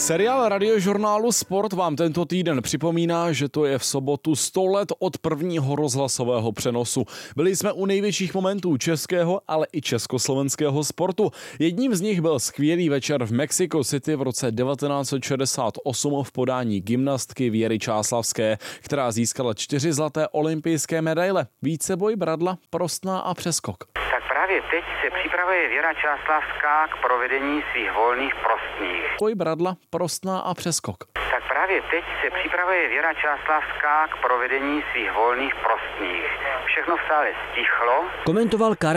Seriál radiožurnálu Sport vám tento týden připomíná, že to je v sobotu 100 let od prvního rozhlasového přenosu. Byli jsme u největších momentů českého, ale i československého sportu. Jedním z nich byl skvělý večer v Mexico City v roce 1968 v podání gymnastky Věry Čáslavské, která získala 4 zlaté olympijské medaile. Víceboj, bradla, prostná a přeskok. Právě teď se připravuje Věra Čáslavská k provedení svých volných prostních. Bradla, prostná a přeskok. Tak právě teď se připravuje Věra Čáslavská k provedení svých volných prostních. Všechno v sále stichlo. Komentoval